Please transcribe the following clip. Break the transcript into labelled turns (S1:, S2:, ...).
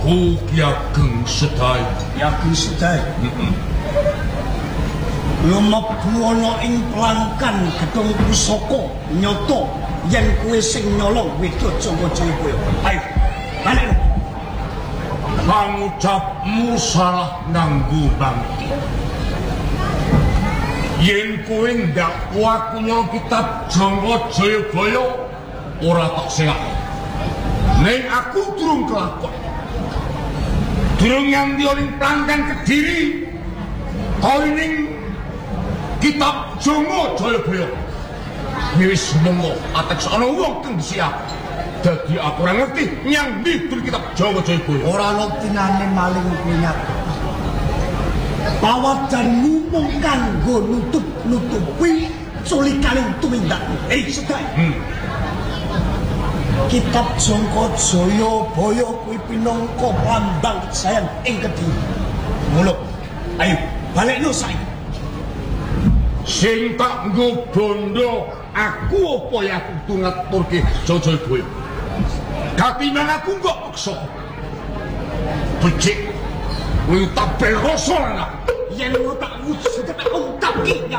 S1: Aku Ki Ageng Sedai.
S2: Ki Ageng Sedai. Lumebu ana ing pelangkan gedung pusaka nyata yen kowe sing nyolong wedok Jangka Jayabaya. Ayo, balik.
S1: Pangucapmu salah nganggo bangki. Yen kowe ndakwa aku nyolong kitab Jangka Jayabaya ora tak sengak. Ning aku durung kelakon. Durung nganti ning pelangkan Kediri. Kau ning kitab Jangka Jayabaya wis monggo atek ana wong kang siap dadi aku ora ngerti nyang ndi kitab Jangka Jayabaya
S2: ora ana tinane maling punya pawajan ngumung kanggo nutupi culikaning tumindak Sedai. Kitab Jangka Jayabaya kuwi pinangka lambang kejayan ing Kediri. Muluk ayo balekno saiki. Sing tak nggo bondo aku apa ya kudu ngaturke Jangka Jayabaya. Katimbang aku kok paksa. Becik kuwi tak beroso ana. Yen lu tak wujud tak ungkap ki